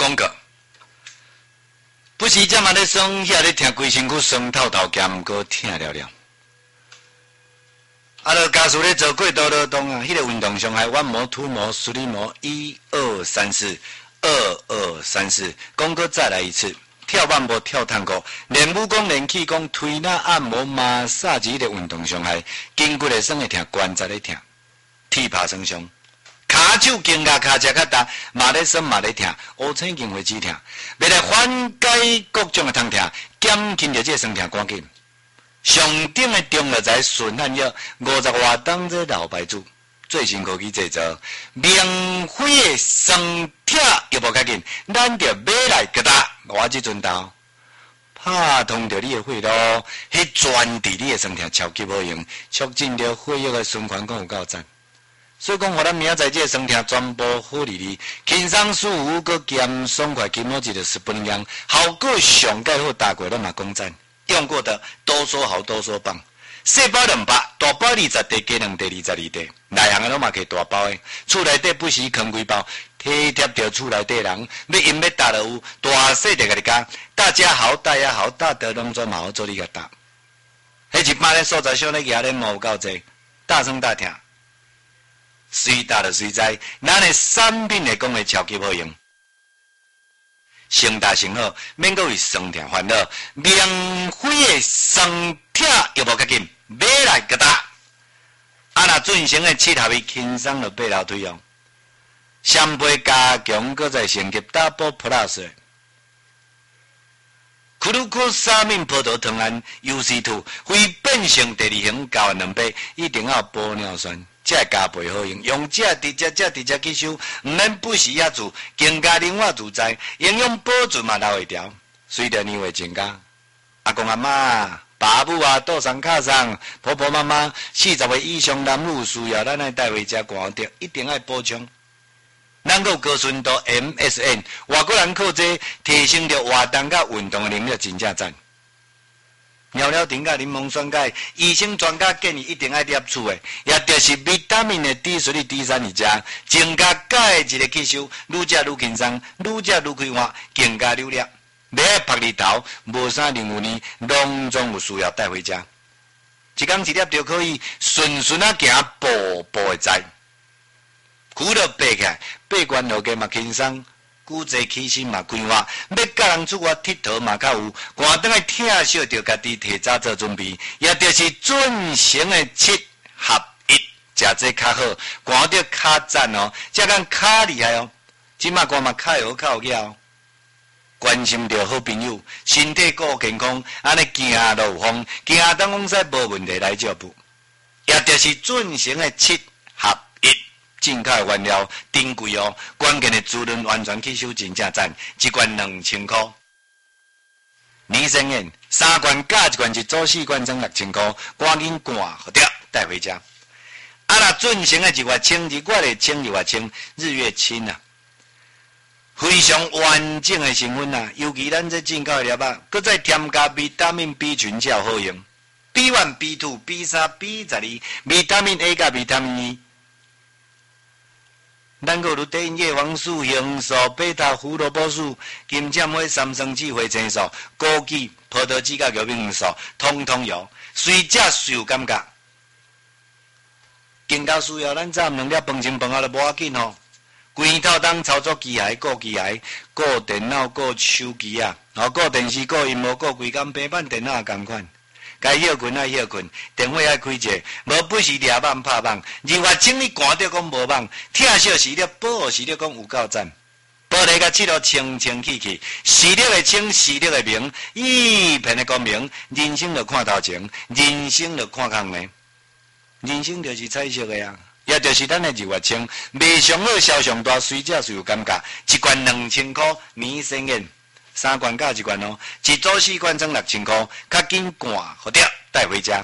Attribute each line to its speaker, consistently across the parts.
Speaker 1: 风格。不是这么咧酸，遐咧听规身躯酸透透，兼过疼了了。就假使咧做过多劳动啊，迄个运动伤害腕膜、突膜、实力膜，1、2、3、4，2、2、3、4，讲过再来一次。跳慢步、跳探戈，练武功、练气功、推拿、按摩、马杀这个运动伤害，筋骨会酸会疼，关节会疼，踢拍酸伤，骹手肩胛骹只较大，嘛咧酸嘛咧疼，乌青筋会止疼，为了缓解各种的疼痛，减轻着这酸痛赶紧。上顶的中药材顺汗药50外当这老牌子，最新科技制作，免费的酸痛又无要紧，咱着买来给他。我即阵到拍通着你的血路，迄专治你的酸痛超级好用，促进着血液的循环，讲有够赞。所以讲，互咱明仔载这酸痛全部好利利，轻松舒服，佮兼爽快，起码一个10分钟，效果上盖好，大过咱嘛讲赞。用过的多说好，多说棒。细包200，大包20，地鸡卵地22地，内行的拢嘛摕大包的，厝内底不时扛几包，体贴着厝内底人，要因要搭就有，大细就甲你讲。大家好，大家好，大德农庄嘛好做你个搭。迄一般的所在上咧牙咧毛有够济，大声大听，随搭就随在，咱的产品来讲的超级好用。成大成好，免阁为酸痛烦恼，免费的酸痛又无要紧，买来给他。若进行的7合一轻松就爬楼梯哦。双倍加强，搁再升级 Double Plus。库鲁库沙敏葡萄糖胺 UC2 非变性第2型交换2倍，一定要玻尿酸。才会加倍好用，用这直接吸收，唔免不时压住，更加灵活自在，营养保存嘛留会条，随着年岁增加。阿公阿妈、爸母啊、倒上卡上、婆婆妈妈40岁以上男女需要，咱来带回家观察，一定要补充。咱有高纯度 MSN， 外国人靠这提升着活动甲运动的能力，真正赞。尿尿丁甲柠檬酸钙，医生专家建议一定要摄取的，也就是维他命的 D 水、D3而食，增加钙质的吸收，愈食愈轻松，愈食愈开花，更加流量。买拍日头，无啥任务呢，拢总有需要带回家。一天一粒就可以顺顺啊行，步步会知。苦了爬起来，爬关路个嘛轻松。骨质起身嘛规划，要甲人出外佚佗嘛较有，寒灯的疼惜着家己提早做准备，也就是进行的7合1，食这较好，寒着较赞哦，这讲较厉害哦，即马寒嘛较有较有效哦。关心着好朋友，身体顾健康，安尼行路有风，行当往西无问题来照顾，也就是进行的7合1。进口原料珍贵哦，关键的滋润完全吸收真正赞，一罐2000块。李生燕3罐加1罐一组4罐装6000块，赶紧赶好掉带回家。若进行的1月清，日月的清2月清，日月清啊，非常完整的成分啊，尤其咱这进口的粒啊，搁再添加维他命 B 群才有好用 ，B1、B2、B3、B12，维他命 A 加维他命 E。咱个如对应叶黄素、红素、贝塔胡萝卜素、金针花、三生子、花青素、枸杞、葡萄籽甲玉米黄素，通通有，随食随有感觉。更加需要咱早2粒饭前饭后就无要紧吼。规套当操作机械、顾机械、顾电脑、顾手机啊，顾电视、顾荧幕、顾规工平板电脑也同款。该休困爱休困，电话爱开者，无不是抓网拍网。2月清你寒着讲无网，疼惜时了，保护时了讲有够赞。玻璃甲漆路清清气气，视力的清，视力的明，一片的光明。人生就看头前，人生就看空的，人生就是彩色的呀。也就是咱的2月清，卖上好，销上大，随食随有感觉。1罐2000块，年生宴。3罐加1罐哦，一组4罐装6000块，较紧赶好掉带回家。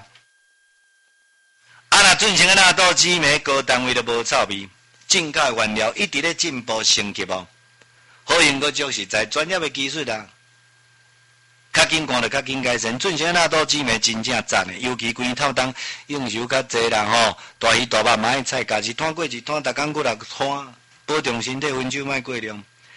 Speaker 1: 若进行纳豆紫莓高单位都无臭味，进口原料一直咧进步升级哦，好用个足实在，专业的技术啦。较紧赶就较紧改善，进行纳豆紫莓真正赞的，尤其规套当用油较济人吼，大鱼大肉买菜，家己摊过一摊，逐工过来摊，保重身体，温酒莫过量。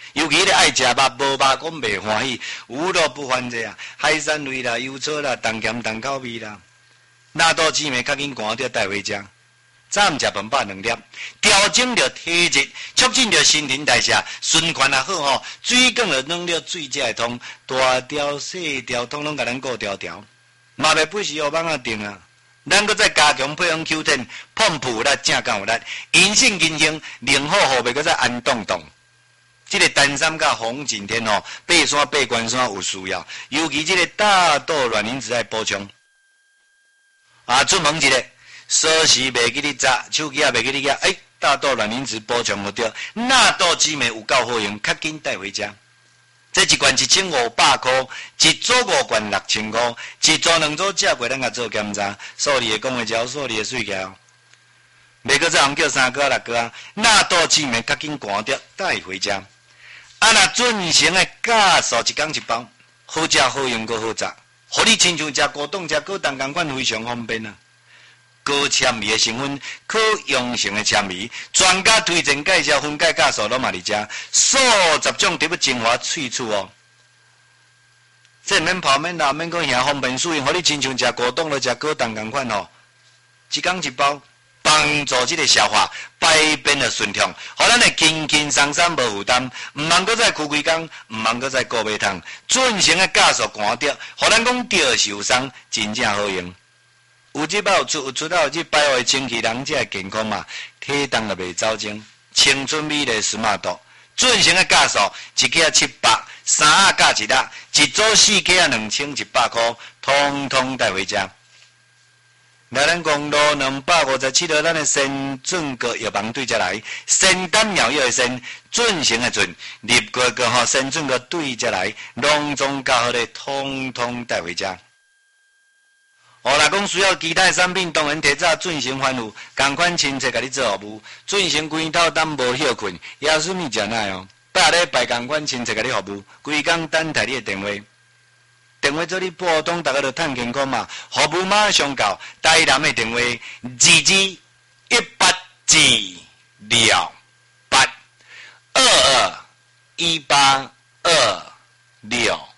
Speaker 1: 尤其咧爱食肉，无肉讲袂欢喜，有肉不欢这啊。海产类啦、油炒啦、重咸重口味啦，纳豆姊妹较紧赶着带回家。早毋食饭饱2粒，调整着体质，促进着新陈代谢，循环也好吼。水管着软了，水才会通，大条细条统统甲咱顾条条，嘛袂不是黑网仔定啊。咱搁再加强配方 Q10， 碰普力正够有力，银杏银杏，零好后袂搁再安动动。这个丹参甲红景天吼，爬山爬关山有需要，尤其这个大豆卵磷脂爱补充。出门一个。锁匙袂记你砸，手机也袂记你夹，大豆卵磷脂补充好着，纳豆姊妹有够好用，较紧带回家。这一罐1500块，一组5罐6000块，一组2组食过咱甲做检查，数字会讲会照，数字会水起来哦。袂搁再红叫3个6个，纳豆姊妹较紧赶着带回家。若准成的酵素一天1包，好食好用搁好食，互你亲像食果冻、食果冻同款，非常方便啊。高纤维的成分，可溶性的纤维，专家推荐介绍分解酵素，拢嘛伫遮，数10种特别精华萃取哦。这免泡免辣免讲遐方便使用，互你亲像食果冻了食果冻同款哦。一天1包，帮助这个消化排便的顺畅，互咱的轻轻松松无负担，毋通搁再开几工，毋通搁再顾买汤，准成的酵素赶着，互咱讲着受伤，真正好用。有入有出，有出有入，百货清气人才会健康嘛，体重就袂走精，青春美丽smart度，准成的酵素一克700，3盒加1盒，一组4克2100块，通通带回家。来咱公路257号，咱的先准个药房对遮来，先丹妙药的先，准成的准，入个吼先准个对遮来，隆重较好的，通通带回家。若讲需要其他产品，当然提早准成番有，共款亲切甲你做服务，准成规头当无休困，也顺利食奶哦。8礼拜共款亲切甲你服务，规工等待你的电话，电话做你拨通，大家就趁健康嘛。服务马上到，台南的电话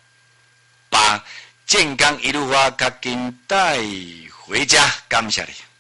Speaker 1: 22182688，健康一路发，较紧带回家，感谢你。